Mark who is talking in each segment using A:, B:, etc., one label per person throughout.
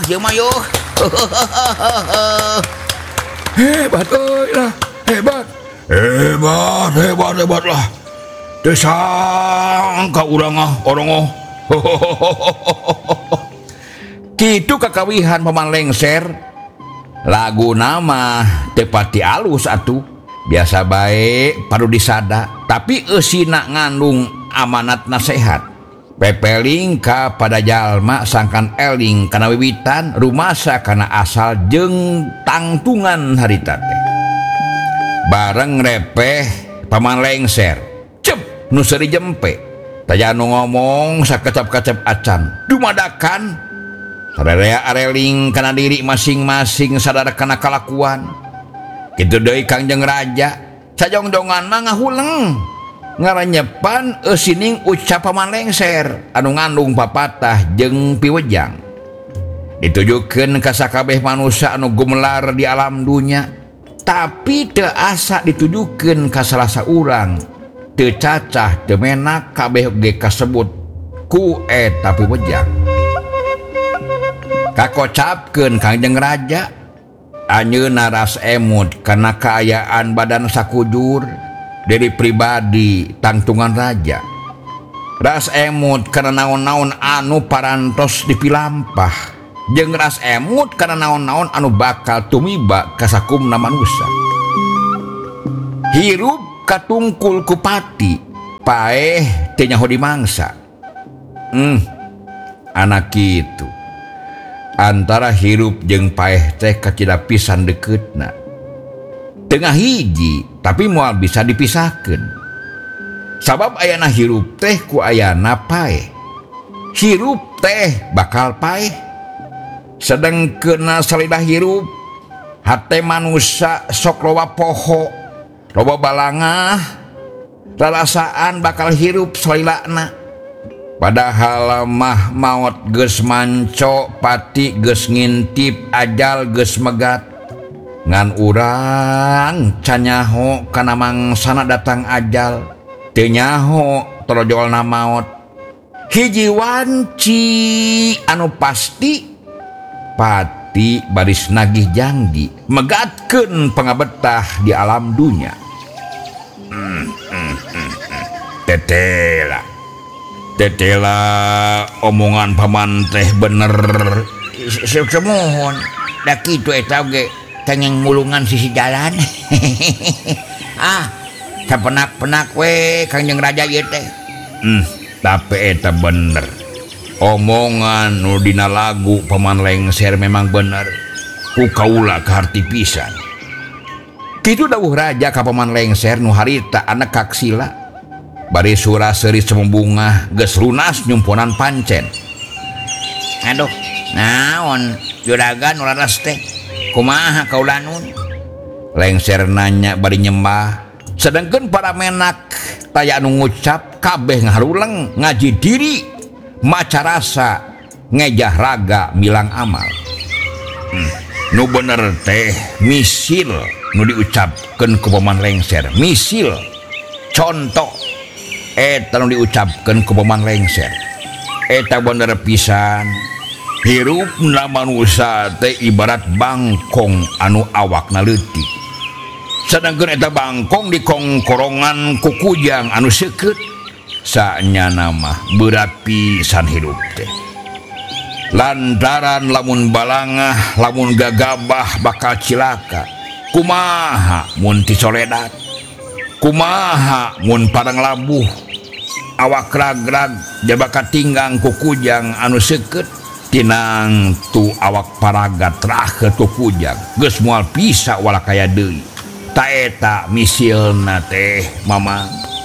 A: ieu mah yo.
B: Hebat euy lah, hebat. Hebat lah. Teu sangka urang orongo.
A: Kitu kakawihan paman lengser. Lagu nama tepati alus atuh. Biasa baik padu disada, tapi eusina ngandung amanat nasihat. Pepeling ka pada jalma sangkan eling kana wiwitan, rumasa kana asal jeung tangtungan harita teh. Bareng repeh paman lengser. Cep nu seuri jempe. Taya nu ngomong sakecap-kecap acan. Dumadakan sadaya areling kana diri masing-masing sadar kana kalakuan. Kitu deui Kangjeng Raja, sajongjongan mah ngahuleng. Ngaranyepan eusining ucap paman lengser anu ngandung papatah jeung piwejang. Ditujukeun ka sakabeh manusia anu gumelar di alam dunya, tapi teu asa ditujukeun ka salah saurang. Teu cacah teu menak kabeh ge kasebut ku eta piwejang. Kakocapkeun Kangjeng Raja, anjeunna ras emut kana kaayaan badan sakujur dari pribadi tangtungan raja. Ras emut karena naon-naon anu parantos dipilampah, jeung ras emut karena naon-naon anu bakal tumiba ka sakumna manusia. Hirup katungkul ku pati, paeh teu nyaho dimangsa. Anak kitu. Antara hirup jeung paeh teh kacida pisan dekeutna. Tengah hiji, tapi moal bisa dipisahkeun. Sabab ayana hirup teh ku ayana paeh. Hirup teh bakal paeh. Sedengkeuna salida hirup, hate manusia sok loba poho, loba balangah, rarasaan bakal hirup salilana. Padahal mah maot geus manco, pati geus ngintip, ajal geus megat. Ngan urang canyaho kana mangsana datang ajal, teu nyaho torojolna maot. Hiji wanci anu pasti, pati baris nagih janji megatkeun pangabetah di alam dunya. Tetela omongan paman teh bener. Semohon da kitu eta oge kenging mulungan sisi jalan. Sapenak-penak we Kangjeng Raja ieu teh.
B: Tapi eta bener. Omongan nu dina lagu paman lengser memang bener. Ku kaula kaharti pisan.
A: Kitu dawuh raja ka paman lengser nu harita anak kaksila. Bari surah seri semembungah geus lunas nyumponan pancen. Aduh, naon juragan ularas teh? Kumaha kaulanun? Lengser nanya bari nyembah. Sedengkeun para menak taya anu ngucap kabeh ngaharuleng ngaji diri, maca rasa, ngejah raga milang amal.
B: Nu bener teh misil nu diucapkeun ku paman lengser. Misil. Contoh eta nu diucapkeun ku paman lengser. Eta bener pisan. Hirupna manusia teh ibarat bangkong anu awakna leutik. Sedangkeun eta bangkong dikongkorongan ku kujang anu seukeut. Saenyana mah berat pisan hirup teh. Lantaran lamun balangah, lamun gagabah bakal cilaka. Kumaha mun ti soledad? Kumaha mun parang labuh? Awak ragrag jabaka tinggang ku kujang anu seukeut. Tinang tu awak paragat trahe tu kujang geus moal pisa wala kaya deui. Ta eta misilna teh mama.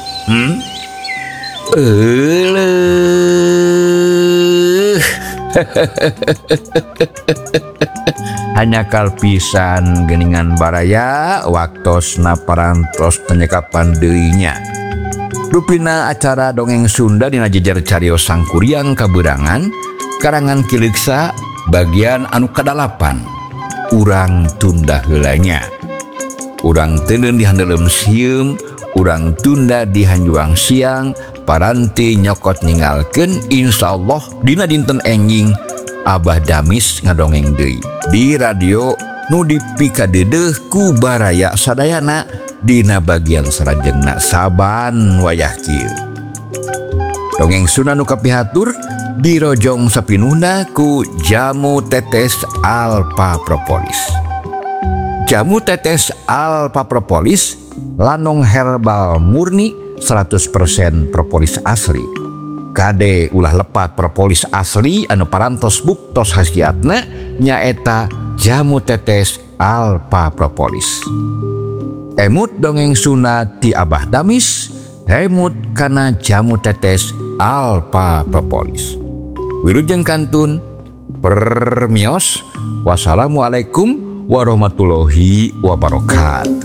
A: Hanya kalpisan geningan baraya waktosna parantos penyekapan deuinya. Rupina acara dongeng Sunda dina jejer cariyos sangkuriang kaberangan karangan Kiliksa bagian anu kadalapan. Urang tunda heulanya. Urang teuneun di handelem sieum, urang tunda di hanjuang siang, paranti nyokot ningalkeun insyaallah dina dinten enjing Abah Damis ngadongeng deui di radio nu dipikadeudeung ku baraya sadayana dina bagian sarajengna saban wayah kieu. Dongeng Sunda nu kapihatur dirojong sapinuhna ku Jamu Tetes Alpha Propolis. Jamu Tetes Alpha Propolis lanong herbal murni 100% propolis asli. Kade ulah lepat propolis asli anu parantos buktos khasiatna nyaeta Jamu Tetes Alpha Propolis. Emut dongeng Sunda ti Abah Damis, hemut kana Jamu Tetes Alpha Propolis. Wilujeng kantun permios. Wassalamualaikum warahmatullahi wabarakatuh.